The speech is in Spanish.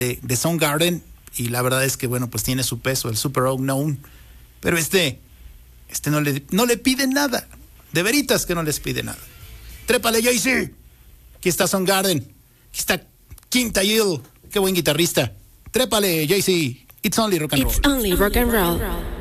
de Soundgarden, y la verdad es que, bueno, pues tiene su peso, el Superunknown, pero este no le pide nada, de veritas que no les pide nada. Trépale, Jay-Z. Aquí está Soundgarden, aquí está Kim Thayil, qué buen guitarrista. Trépale, Jay-Z. It's only rock and roll. It's only rock and roll.